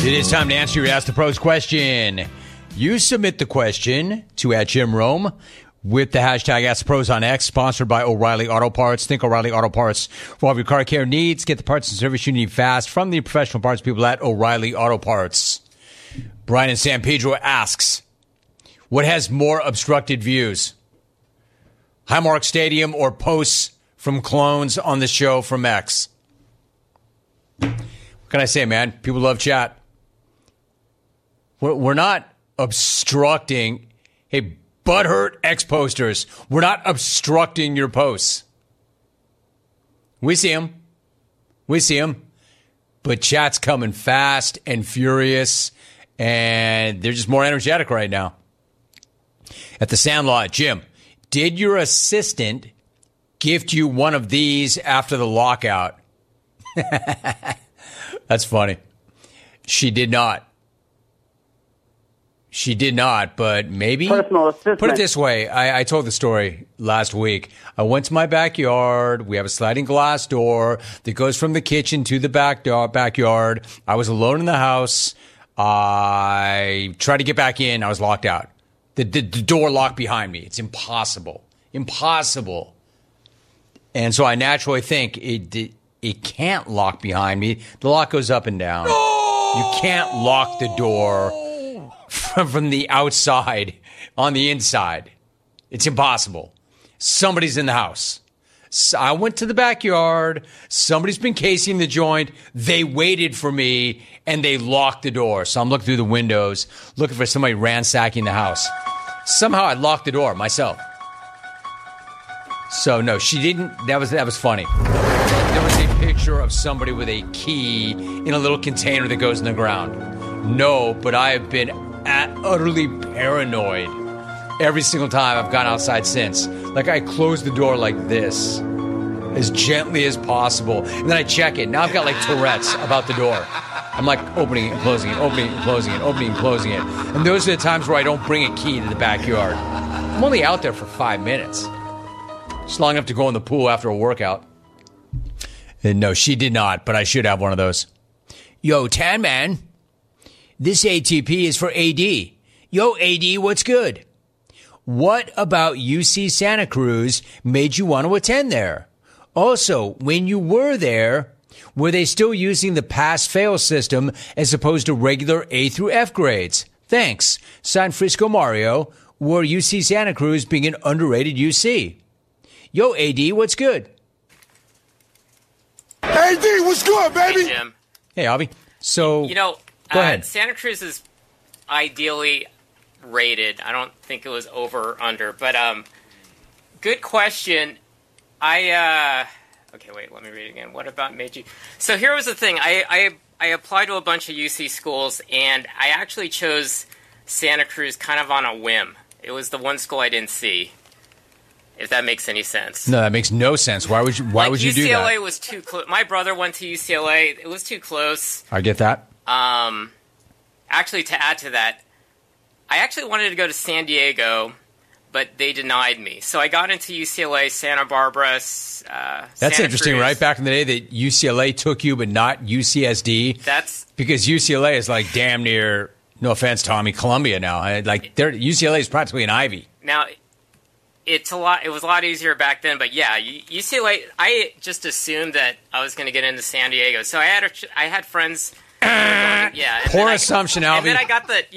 It is time to answer your Ask the Pros question. You submit the question to @Jim Rome with the hashtag Ask the Pros on X, sponsored by O'Reilly Auto Parts. Think O'Reilly Auto Parts for all of your car care needs. Get the parts and service you need fast from the professional parts people at O'Reilly Auto Parts. Brian in San Pedro asks, what has more obstructed views? Highmark Stadium or posts from clones on the show from X? What can I say, man? People love chat. We're not obstructing. Hey, butthurt X posters, we're not obstructing your posts. We see them. We see them. But chat's coming fast and furious, and they're just more energetic right now. At the Sandlot, Jim, did your assistant gift you one of these after the lockout? That's funny. She did not. She did not, but maybe. Personal assistant. Put it this way. I told the story last week. I went to my backyard. We have a sliding glass door that goes from the kitchen to the backyard. I was alone in the house. I tried to get back in. I was locked out. The door locked behind me. It's impossible. Impossible. And so I naturally think it can't lock behind me. The lock goes up and down. No! You can't lock the door from the outside on the inside. It's impossible. Somebody's in the house. So I went to the backyard. Somebody's been casing the joint. They waited for me, and they locked the door. So I'm looking through the windows, looking for somebody ransacking the house. Somehow I locked the door myself. So, no, she didn't. That was funny. There was a picture of somebody with a key in a little container that goes in the ground. No, but I have been utterly paranoid every single time I've gone outside since. Like, I close the door like this, as gently as possible, and then I check it. Now I've got like Tourette's about the door. I'm like opening it and closing it, opening it and closing it, opening and closing it. And those are the times where I don't bring a key to the backyard. I'm only out there for 5 minutes. It's long enough to go in the pool after a workout. And no, she did not, but I should have one of those. Yo, Tan Man, this ATP is for AD. Yo, AD, what's good? What about UC Santa Cruz made you want to attend there? Also, when you were there, were they still using the pass-fail system as opposed to regular A through F grades? Thanks. San Francisco Mario, or UC Santa Cruz being an underrated UC. Yo, AD, what's good? AD, what's good, baby? Hey, Jim. Hey, Avi. So, go ahead. Santa Cruz is ideally rated. I don't think it was over or under, but good question. Okay, wait, let me read it again. What about Meiji? So here was the thing. I applied to a bunch of UC schools, and I actually chose Santa Cruz kind of on a whim. It was the one school I didn't see. If that makes any sense. No, that makes no sense. Why would you do that? UCLA was too close. My brother went to UCLA. It was too close. I get that. Actually, to add to that, I actually wanted to go to San Diego, but they denied me. So I got into UCLA, Santa Barbara, That's Santa interesting, Cruz. right? Back in the day that UCLA took you, but not UCSD. That's because UCLA is like damn near, no offense, Tommy, Columbia now. UCLA is practically an Ivy. Now, it was a lot easier back then, but yeah, UCLA. I just assumed that I was going to get into San Diego, so I had friends. Yeah, Poor assumption, Alvin. And then I got the